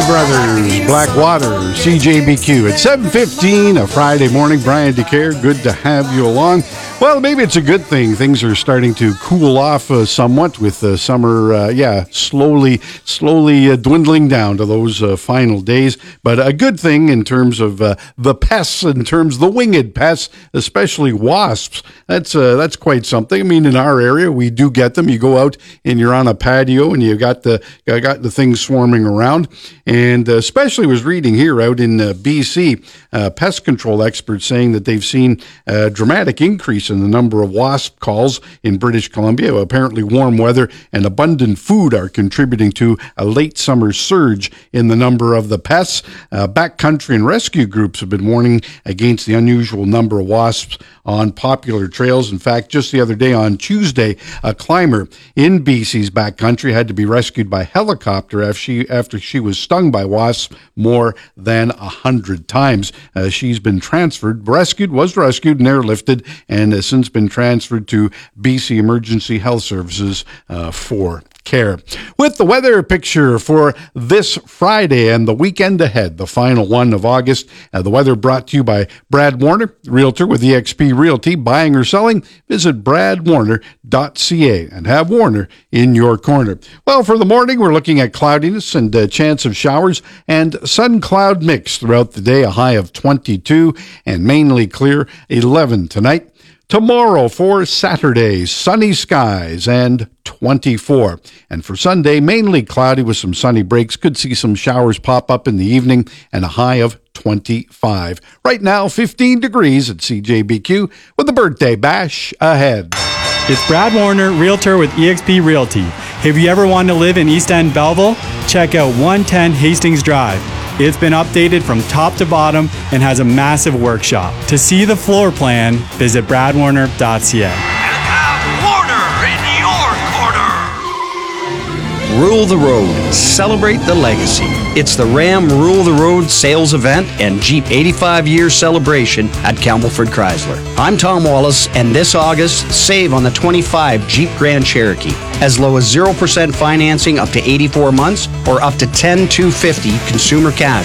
Brothers, Blackwater, CJBQ at 7:15, a Friday morning. Brian DeCare, good to have you along. Well, maybe it's a good thing. Things are starting to cool off somewhat with summer, slowly dwindling down to those final days. But a good thing in terms of the pests, in terms of the winged pests, especially wasps. That's quite something. I mean, in our area, we do get them. You go out and you're on a patio and you got the things swarming around. And especially was reading here out in BC, pest control experts saying that they've seen a dramatic increase in the number of wasp calls in British Columbia. Apparently warm weather and abundant food are contributing to a late summer surge in the number of the pests. Backcountry and rescue groups have been warning against the unusual number of wasps on popular trails. In fact, just the other day on Tuesday, a climber in BC's backcountry had to be rescued by helicopter after she was stung by wasps more than 100 times. She's been was rescued and airlifted, and has since been transferred to BC Emergency Health Services for care. With the weather picture for this Friday and the weekend ahead, the final one of August, the weather brought to you by Brad Warner, Realtor with eXp Realty. Buying or selling, visit bradwarner.ca and have Warner in your corner. Well, for the morning, we're looking at cloudiness and a chance of showers and sun-cloud mix throughout the day, a high of 22 and mainly clear, 11 tonight. Tomorrow for Saturday, sunny skies and 24. And for Sunday, mainly cloudy with some sunny breaks. Could see some showers pop up in the evening and a high of 25. Right now, 15 degrees at CJBQ with the birthday bash ahead. It's Brad Warner, Realtor with eXp Realty. Have you ever wanted to live in East End, Belleville? Check out 110 Hastings Drive. It's been updated from top to bottom and has a massive workshop. To see the floor plan, visit bradwarner.ca. Rule the Road. Celebrate the legacy. It's the Ram Rule the Road sales event and Jeep 85-year celebration at Campbellford Chrysler. I'm Tom Wallace, and this August, save on the 25 Jeep Grand Cherokee. As low as 0% financing up to 84 months or up to $10,250 consumer cash